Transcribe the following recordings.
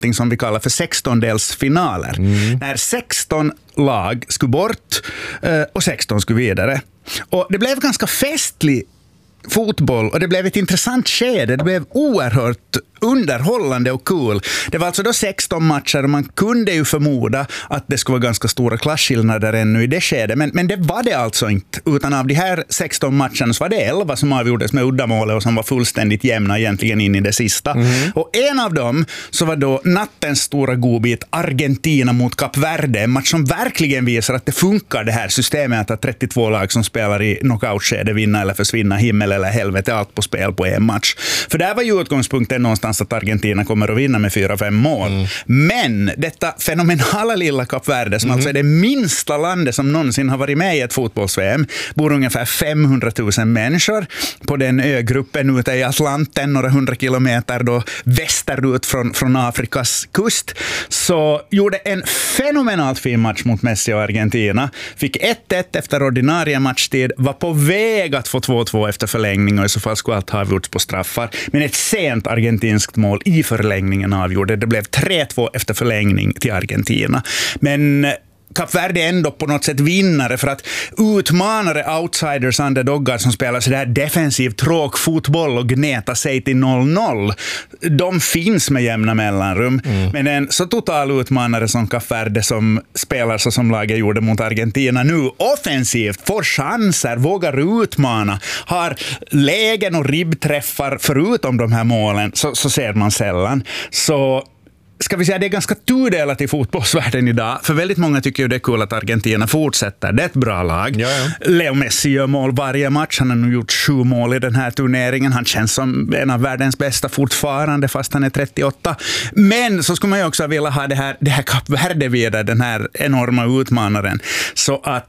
som vi kallar för 16-delsfinaler. När 16 lag skulle bort och 16 skulle vidare. Och det blev ganska festlig fotboll och det blev ett intressant skede. Det blev oerhört underhållande och cool. Det var alltså då 16 matcher och man kunde ju förmoda att det skulle vara ganska stora klasskillnader ännu i det skedet. Men det var det alltså inte. Utan av de här 16 matcherna så var det 11 som avgjordes med uddamål och som var fullständigt jämna egentligen in i det sista. Och en av dem så var då nattens stora godbit Argentina mot Kap Verde. En match som verkligen visar att det funkar det här systemet att 32 lag som spelar i knockout-skede vinna eller försvinna, himmel eller helvete, allt på spel på en match. För där var ju utgångspunkten någonstans att Argentina kommer att vinna med 4-5 mål. Men detta fenomenala lilla Kap Verde, som alltså är det minsta landet som någonsin har varit med i ett fotbolls-VM, bor ungefär 500 000 människor på den ögruppen ute i Atlanten, några 100 kilometer då västerut från Afrikas kust, så gjorde en fenomenalt fin match mot Messi och Argentina. Fick 1-1 efter ordinarie matchtid, var på väg att få 2-2 efter förlängning och i så fall skulle allt ha avgjorts på straffar. Men ett sent argentinskt mål i förlängningen avgjorde. Det blev 3-2 efter förlängning till Argentina. Men Kap Verde är ändå på något sätt vinnare för att utmanare, outsiders, underdoggar som spelar så där defensiv tråkfotboll och gneta sig till 0-0. De finns med jämna mellanrum. Men en så total utmanare som Kap Verde som spelar så som laget gjorde mot Argentina nu offensivt, får chanser, vågar utmana, har lägen och ribbträffar förutom de här målen så ser man sällan. Så ska vi säga det är ganska tudelat i fotbollsvärlden idag. För väldigt många tycker ju det är kul att Argentina fortsätter. Det är ett bra lag. Ja. Leo Messi gör mål varje match. Han har nu gjort 7 mål i den här turneringen. Han känns som en av världens bästa fortfarande fast han är 38. Men så skulle man ju också vilja ha det här Kap Verde vidare, den här enorma utmanaren. Så att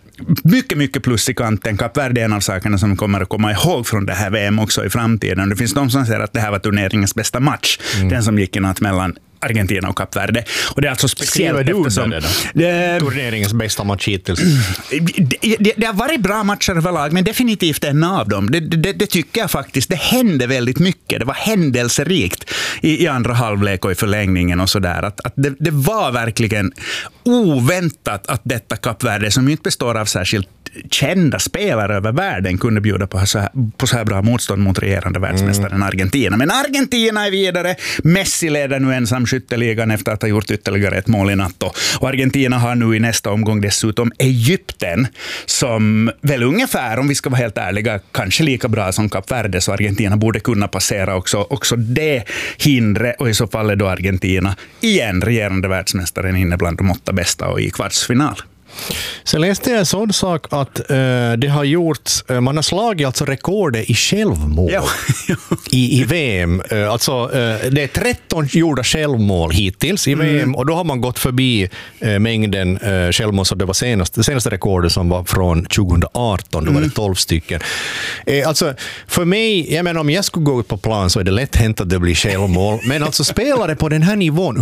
mycket plus i kanten. Kap Verde är en av sakerna som kommer att komma ihåg från det här VM också i framtiden. Det finns de som säger att det här var turneringens bästa match. Den som gick i natt mellan Argentina och Kap Verde. Och det är alltså speciellt eftersom turneringens bästa match hittills. Det har varit bra matcher överlag, men definitivt en av dem. Det tycker jag faktiskt. Det hände väldigt mycket. Det var händelserikt i andra halvlek och i förlängningen och sådär. Att det var verkligen oväntat att detta Kap Verde, som inte består av särskilt kända spelare över världen, kunde bjuda på så här bra motstånd mot regerande världsmästaren Argentina. Men Argentina är vidare. Messi leder nu ensam skytteligan efter att ha gjort ytterligare ett mål i natt. Och Argentina har nu i nästa omgång dessutom Egypten, som väl ungefär, om vi ska vara helt ärliga, kanske lika bra som Kap Verde, så Argentina borde kunna passera också det hindret, och i så fall är då Argentina igen regerande världsmästaren inne bland de 8 bästa och i kvartsfinal. Sen läste jag en sån sak att det har gjorts, man har slagit alltså rekordet i självmål i VM. Alltså det är 13 gjorda självmål hittills i VM, och då har man gått förbi mängden självmål, så det var det senaste rekordet som var från 2018, då var det 12 stycken. Alltså för mig, jag menar, om jag skulle gå ut på plan så är det lätt hänt att det blir självmål, men alltså spelare på den här nivån,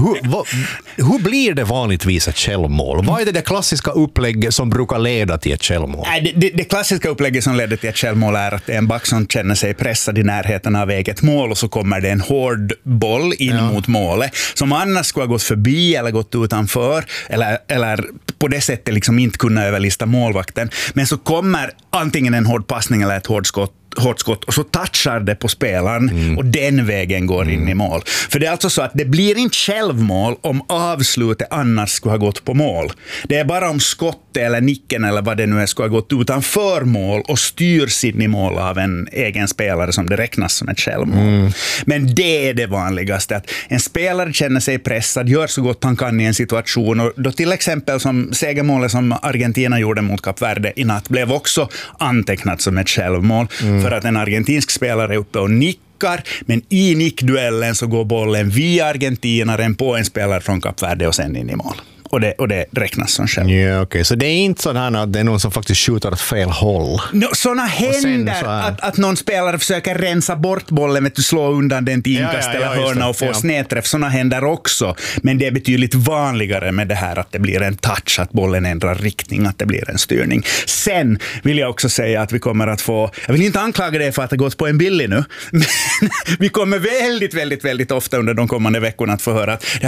hur blir det vanligtvis ett självmål? Vad är det klassiska upplägg som brukar leda till ett självmål? Det klassiska upplägget som leder till ett självmål är att det är en back som känner sig pressad i närheten av eget mål, och så kommer det en hård boll in mot målet som annars skulle ha gått förbi eller gått utanför eller på det sättet liksom inte kunna överlista målvakten. Men så kommer antingen en hård passning eller ett hårt skott, och så touchar det på spelaren och den vägen går in i mål. För det är alltså så att det blir inte självmål om avslutet annars skulle ha gått på mål. Det är bara om skottet eller nicken eller vad det nu är skulle ha gått utanför mål och styrs in i mål av en egen spelare som det räknas som ett självmål. Men det är det vanligaste, att en spelare känner sig pressad, gör så gott han kan i en situation, och då till exempel som segermålet som Argentina gjorde mot Kap Verde i natt blev också antecknat som ett självmål. För att en argentinsk spelare är uppe och nickar, men i nickduellen så går bollen via argentinaren på en spelare från Kap Verde och sen in i mål. Och det räknas som själv. Ja, okej. Så det är inte sådär att det är någon som faktiskt skjuter åt fel håll? Sådana händer att någon spelare försöker rensa bort bollen, vet du, slå undan den till inkast eller hörna och få snedträff. Sådana händer också. Men det är betydligt vanligare med det här att det blir en touch, att bollen ändrar riktning, att det blir en styrning. Sen vill jag också säga att vi kommer att få, jag vill inte anklaga dig för att det gått på en billig nu, men vi kommer väldigt, väldigt, väldigt ofta under de kommande veckorna att få höra att